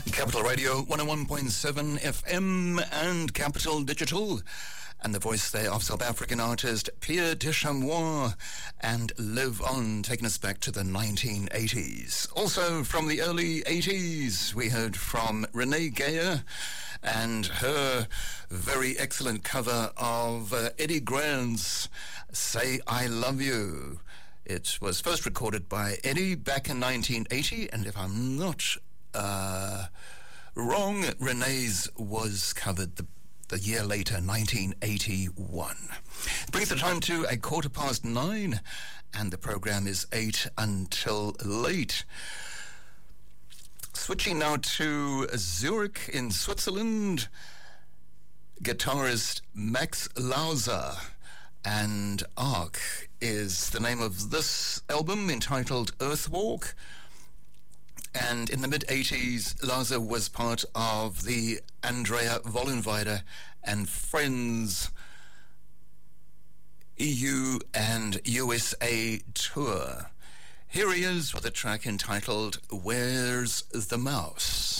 Capital Radio 101.7 FM and Capital Digital. And the voice there of South African artist Pierre Dechamois and Live On, taking us back to the 1980s. Also from the early 80s, we heard from Renee Geyer and her very excellent cover of Eddie Grant's Say I Love You. It was first recorded by Eddie back in 1980, and if I'm not wrong, Renee's was covered the year later, 1981. Brings the time to 9:15, and the program is 8 until late. Switching now to Zurich in Switzerland, guitarist Max Lauser, and Arc is the name of this album, entitled Earthwalk. And in the mid-80s, Lauser was part of the Andrea Vollenweider and Friends EU and USA tour. Here he is with a track entitled Where's the Mouse?